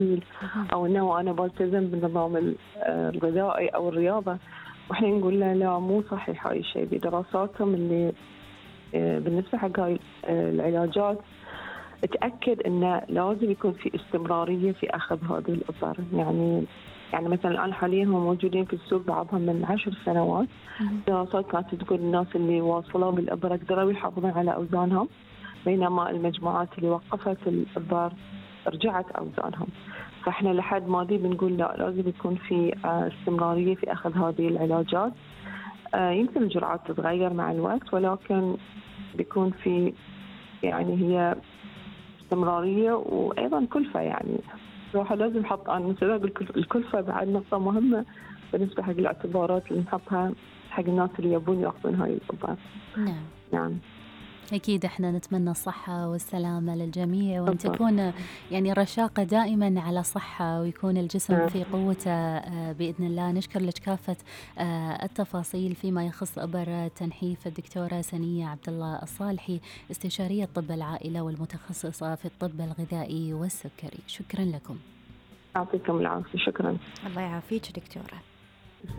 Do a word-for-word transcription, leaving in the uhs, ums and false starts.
اهم. أو إنه أنا بالتزم بالنظام ال آآ الغذائي أو الرياضة، وإحنا نقول له لا مو صحيح هاي الشيء، بدراساتهم اللي آآ بالنسبة حق هاي آآ العلاجات تأكد إنه لازم يكون في استمرارية في أخذ هذه الإبر، يعني يعني مثلًا الآن حاليًا هم موجودين في السوق بعضهم من عشر سنوات، اهم. دراسات كانت تقول الناس اللي واصلوا بالإبرة قدروا يحافظون على أوزانهم، بينما المجموعات اللي وقفت الإبر رجعت أوزانهم. فإحنا لحد ماضي بنقول لأ، لازم يكون في آآ استمرارية في أخذ هذه العلاجات. آآ يمكن الجرعات تتغير مع الوقت، ولكن بيكون في يعني هي استمرارية وأيضًا كلفة يعني. الواحد لازم يحط أنا مثل بالكل الكلفة بعد نقطة مهمة بالنسبة حق الاعتبارات اللي نحطها حق الناس اللي يبون ياخذون هاي الإبر. نعم. نعم. أكيد إحنا نتمنى الصحة والسلامة للجميع، وأن بالضبط. تكون يعني الرشاقة دائمًا على صحة، ويكون الجسم نعم. في قوته آآ بإذن الله. نشكر لِك كافة آآ التفاصيل فيما يخص إبر التنحيف. الدكتورة سنية عبد الله الصالحي، استشارية طب العائلة والمتخصصة في الطب الغذائي والسكري. شكرًا لكم. يعطيكم العافية، شكرًا. الله يعافيك دكتورة.